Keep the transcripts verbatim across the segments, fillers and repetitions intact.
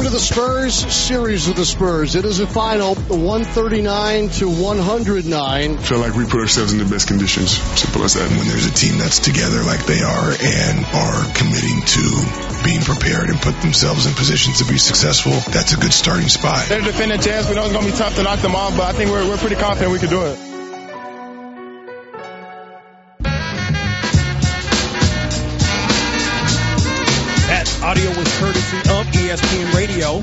to the Spurs series with the Spurs. It is a final one thirty-nine to one oh nine. I feel like we put ourselves in the best conditions. Simple as that. When there's a team that's together like they are and are committing to being prepared and put themselves in positions to be successful, that's a good starting spot. They're a defending chance. We know it's going to be tough to knock them off, but I think we're, we're pretty confident we can do it. That audio was courtesy of E S P N Radio.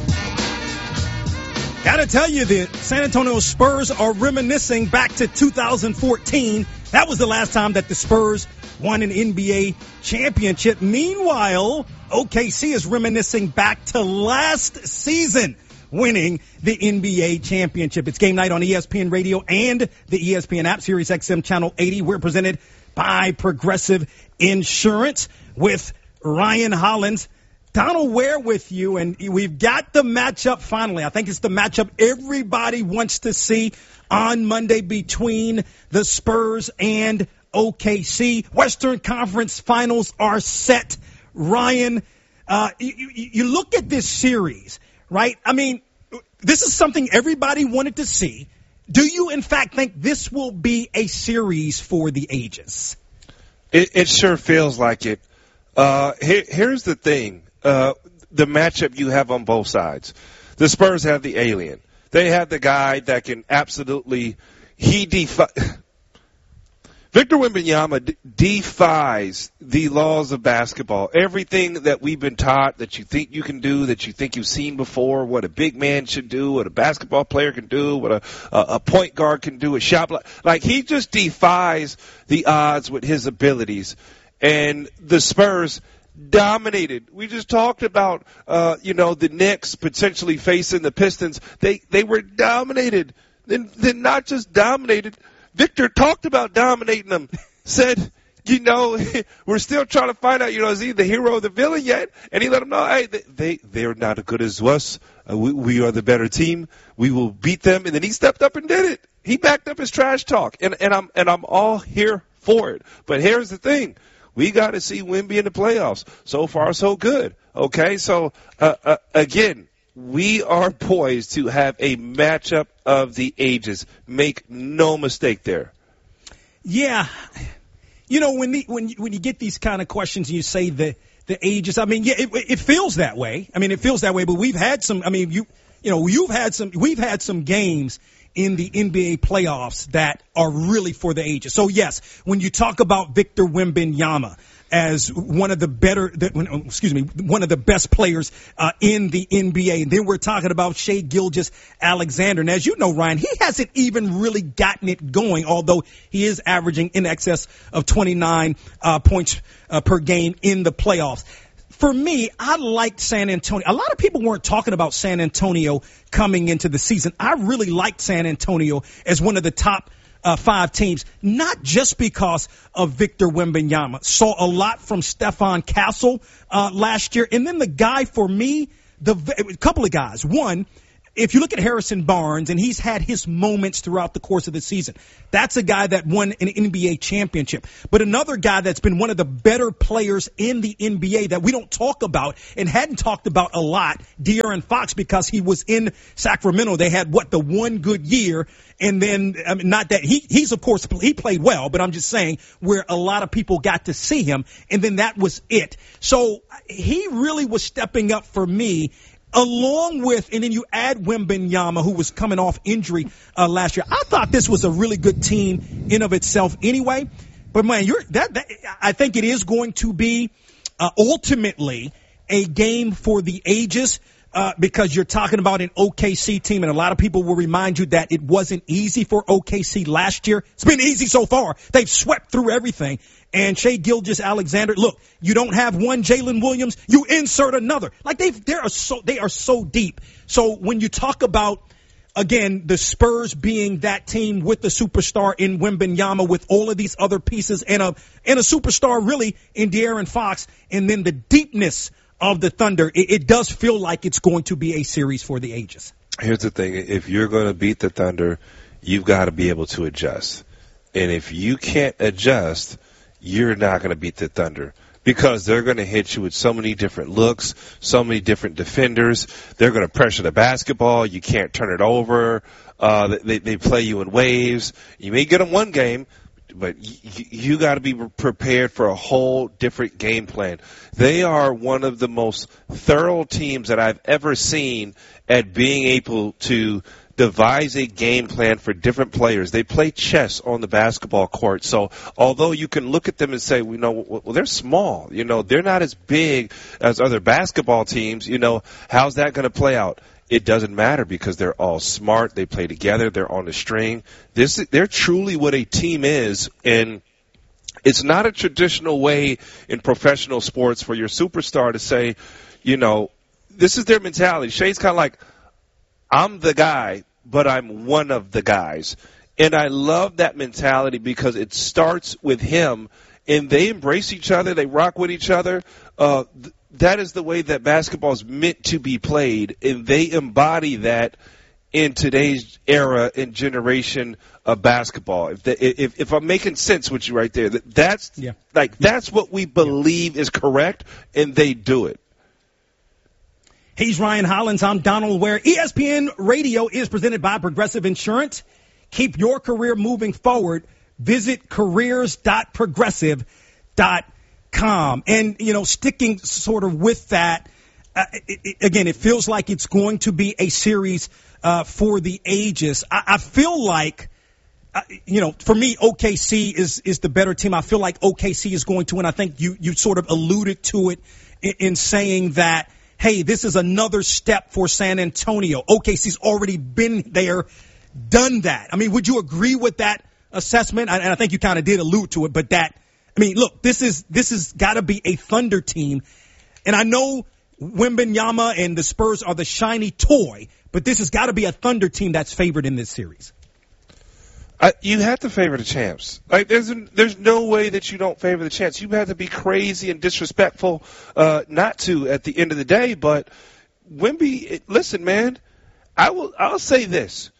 Gotta tell you, the San Antonio Spurs are reminiscing back to two thousand fourteen. That was the last time that the Spurs won an N B A championship. Meanwhile, O K C is reminiscing back to last season, winning the N B A championship. It's game night on E S P N Radio and the E S P N app, Sirius X M Channel eighty. We're presented by Progressive Insurance with Ryan Hollins. Donald Ware with you, and we've got the matchup finally. I think it's the matchup everybody wants to see on Monday between the Spurs and O K C. Western Conference Finals are set. Ryan, uh, you, you look at this series, right? I mean, this is something everybody wanted to see. Do you, in fact, think this will be a series for the ages? It, it sure feels like it. Uh, here, here's the thing. Uh, the matchup you have on both sides. The Spurs have the alien. They have the guy that can absolutely – he defi- Victor Wembanyama d- defies the laws of basketball. Everything that we've been taught that you think you can do, that you think you've seen before, what a big man should do, what a basketball player can do, what a, a, a point guard can do, a shot block. Like, he just defies the odds with his abilities. And the Spurs – dominated. We just talked about, uh, you know, the Knicks potentially facing the Pistons. They they were dominated. Then, then not just dominated. Victor talked about dominating them. Said, you know, we're still trying to find out, you know, is he the hero or the villain yet? And he let them know, hey, they, they, they're not as good as us. Uh, we, we are the better team. We will beat them. And then he stepped up and did it. He backed up his trash talk. And, and I'm and I'm all here for it. But here's the thing. We got to see Wemby in the playoffs. So far, so good. Okay, so, uh, uh, again, we are poised to have a matchup of the ages. Make no mistake there. Yeah. You know, when the, when, when you get these kind of questions and you say the, the ages, I mean, yeah, it, it feels that way. I mean, it feels that way, but we've had some, I mean, you, you know, you've had some, we've had some games in the N B A playoffs that are really for the ages. So, yes, when you talk about Victor Wembanyama as one of the better, excuse me, one of the best players uh, in the N B A, and then we're talking about Shai Gilgeous-Alexander. And as you know, Ryan, he hasn't even really gotten it going, although he is averaging in excess of twenty-nine uh, points uh, per game in the playoffs. For me, I liked San Antonio. A lot of people weren't talking about San Antonio coming into the season. I really liked San Antonio as one of the top uh, five teams, not just because of Victor Wembanyama. Saw a lot from Stefan Castle uh, last year. And then the guy for me, the a couple of guys. One, if you look at Harrison Barnes, and he's had his moments throughout the course of the season, that's a guy that won an N B A championship. But another guy that's been one of the better players in the N B A that we don't talk about and hadn't talked about a lot, De'Aaron Fox, because he was in Sacramento. They had, what, the one good year, and then, I mean, not that, he he's, of course, he played well, but I'm just saying where a lot of people got to see him, and then that was it. So he really was stepping up for me. Along with, and then you add Wembanyama, who was coming off injury uh, last year. I thought this was a really good team in of itself anyway. But, man, you're that, that I think it is going to be uh, ultimately a game for the ages uh, because you're talking about an O K C team, and a lot of people will remind you that it wasn't easy for O K C last year. It's been easy so far. They've swept through everything. And Shai Gilgeous-Alexander, look, you don't have one Jalen Williams, you insert another. Like they they are so they are so deep. So when you talk about, again, the Spurs being that team with the superstar in Wembanyama, with all of these other pieces, and a and a superstar really in De'Aaron Fox, and then the deepness of the Thunder, it, it does feel like it's going to be a series for the ages. Here's the thing: if you're going to beat the Thunder, you've got to be able to adjust, and if you can't adjust, you're not going to beat the Thunder. because they're going to hit you with so many different looks, so many different defenders. They're going to pressure the basketball. You can't turn it over. Uh, they, they play you in waves. You may get them one game, but you, you got to be prepared for a whole different game plan. They are one of the most thorough teams that I've ever seen at being able to devise a game plan for different players. They play chess on the basketball court. So although you can look at them and say, you know, well, they're small, you know, they're not as big as other basketball teams, you know, how's that going to play out? It doesn't matter because they're all smart. They play together. They're on the string. This, they're truly what a team is, and it's not a traditional way in professional sports for your superstar to say, you know, this is their mentality. Shai's kind of like, I'm the guy, but I'm one of the guys. And I love that mentality because it starts with him, and they embrace each other. They rock with each other. Uh, th- that is the way that basketball is meant to be played, and they embody that in today's era and generation of basketball. If, the, if, if I'm making sense with you right there, that that's yeah. like that's what we believe is correct, and they do it. He's Ryan Hollins. I'm Donald Ware. E S P N Radio is presented by Progressive Insurance. Keep your career moving forward. Visit careers dot progressive dot com. And, you know, sticking sort of with that, uh, it, it, again, it feels like it's going to be a series uh, for the ages. I, I feel like, uh, you know, for me, O K C is, is the better team. I feel like O K C is going to win. I think you, you sort of alluded to it in, in saying that, hey, this is another step for San Antonio. O K C's already been there, done that. I mean, would you agree with that assessment? And I think you kind of did allude to it, but that, I mean, look, this is this has got to be a Thunder team. And I know Wembanyama and the Spurs are the shiny toy, but this has got to be a Thunder team that's favored in this series. I, you have to favor the champs. Like there's there's no way that you don't favor the champs. You have to be crazy and disrespectful uh, not to at the end of the day. But Wemby, listen, man, I will. I'll say this.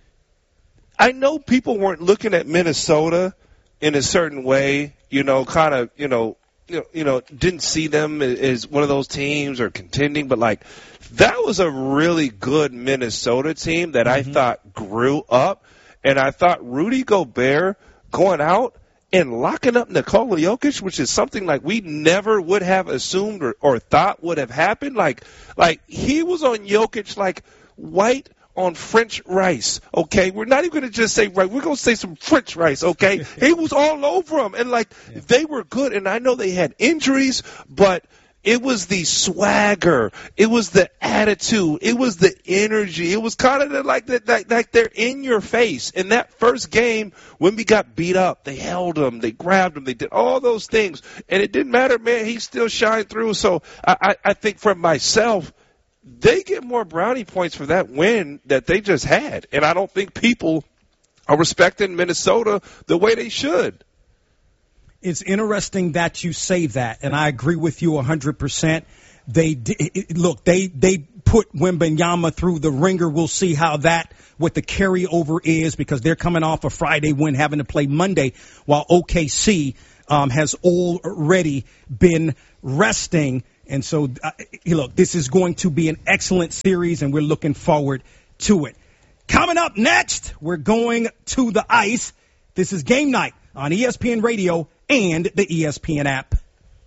I know people weren't looking at Minnesota in a certain way. You know, kind of. You know, you know, you know, didn't see them as one of those teams or contending. But like, that was a really good Minnesota team that mm-hmm. I thought grew up. And I thought Rudy Gobert going out and locking up Nikola Jokic, which is something like we never would have assumed or, or thought would have happened. Like, like he was on Jokic like white on French rice, okay? We're not even going to just say right. We're going to say some French rice, okay? He was all over them. And, like, yeah. they were good. And I know they had injuries, but – it was the swagger. It was the attitude. It was the energy. It was kind of like that, like, like they're in your face. In that first game, when we got beat up, they held him, they grabbed him, they did all those things, and it didn't matter, man. He still shined through. So I, I, I think for myself, they get more brownie points for that win that they just had, and I don't think people are respecting Minnesota the way they should. It's interesting that you say that, and I agree with you one hundred percent. They look, they they put Wembanyama through the ringer. We'll see how that, what the carryover is, because they're coming off a Friday win, having to play Monday, while O K C um, has already been resting. And so, uh, look, this is going to be an excellent series, and we're looking forward to it. Coming up next, we're going to the ice. This is Game Night on E S P N Radio and the E S P N app.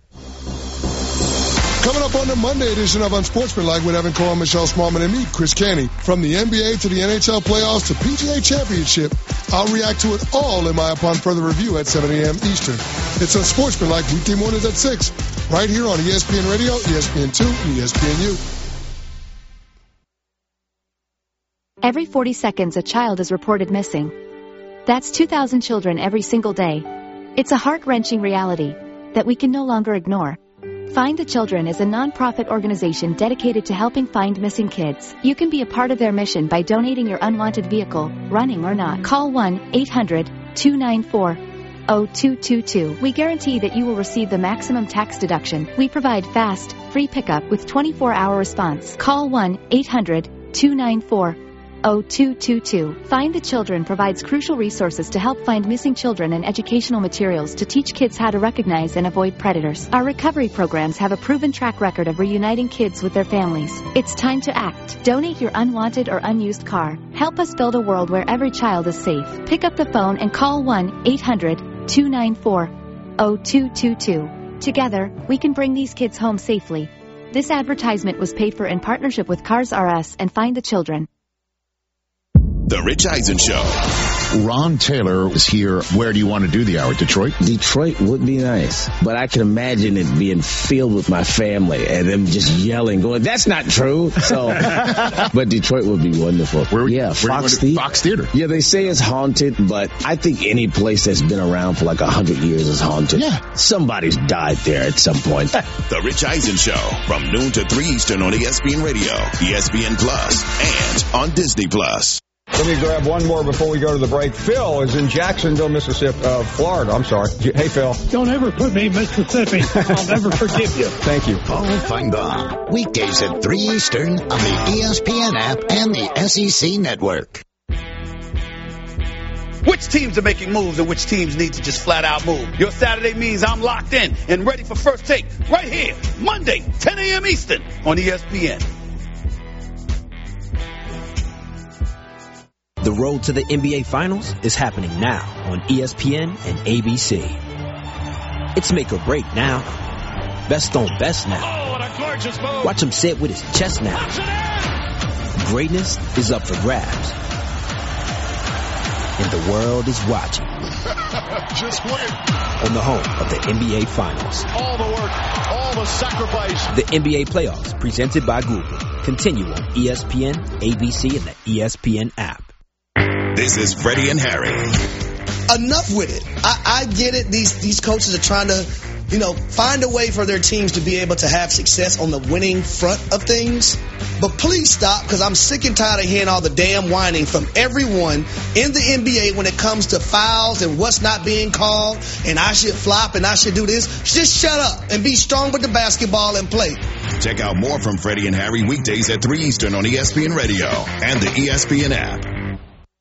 Coming up on the Monday edition of Unsportsmanlike with Evan Cohen, Michelle Smallman, and me, Chris Canty. From the N B A to the N H L playoffs to P G A Championship, I'll react to it all in my upon further review at seven a.m. Eastern. It's Unsportsmanlike weekday mornings at six, right here on E S P N Radio, E S P N two, and E S P N U. Every forty seconds, a child is reported missing. That's two thousand children every single day. It's a heart-wrenching reality that we can no longer ignore. Find the Children is a non-profit organization dedicated to helping find missing kids. You can be a part of their mission by donating your unwanted vehicle, running or not. Call one eight hundred two nine four zero two two two. We guarantee that you will receive the maximum tax deduction. We provide fast, free pickup with twenty-four hour response. Call one eight hundred two nine four oh two two two. Find the Children provides crucial resources to help find missing children and educational materials to teach kids how to recognize and avoid predators. Our recovery programs have a proven track record of reuniting kids with their families. It's time to act. Donate your unwanted or unused car. Help us build a world where every child is safe. Pick up the phone and call one eight hundred two nine four oh two two two. Together, we can bring these kids home safely. This advertisement was paid for in partnership with Cars R Us and Find the Children. The Rich Eisen Show. Ron Taylor is here. Where do you want to do the hour? Detroit? Detroit would be nice, but I can imagine it being filled with my family and them just yelling, going, that's not true. So, but Detroit would be wonderful. Where, yeah, where Fox Theater. Fox Theater. Yeah, they say it's haunted, but I think any place that's been around for like a hundred years is haunted. Yeah. Somebody's died there at some point. The Rich Eisen Show from noon to three Eastern on E S P N Radio, E S P N Plus, and on Disney Plus. Let me grab one more before we go to the break. Phil is in Jacksonville, Mississippi, uh, Florida. I'm sorry. Hey, Phil. Don't ever put me in Mississippi. I'll never forgive you. Thank you. Paul Feinbaum, weekdays at three Eastern on the E S P N app and the S E C network. Which teams are making moves and which teams need to just flat out move? Your Saturday means I'm locked in and ready for First Take right here, Monday, ten a.m. Eastern on E S P N. The road to the N B A Finals is happening now on E S P N and A B C. It's make or break now. Best on best now. Oh, what a gorgeous move. Watch him say it with his chest now. Greatness is up for grabs. And the world is watching. Just win. On the home of the N B A Finals. All the work, all the sacrifice. The N B A Playoffs, presented by Google. Continue on E S P N, A B C, and the E S P N app. This is Freddie and Harry. Enough with it. I, I get it. These these coaches are trying to, you know, find a way for their teams to be able to have success on the winning front of things. But please stop, because I'm sick and tired of hearing all the damn whining from everyone in the N B A when it comes to fouls and what's not being called, and I should flop and I should do this. Just shut up and be strong with the basketball and play. Check out more from Freddie and Harry weekdays at three Eastern on E S P N Radio and the E S P N app.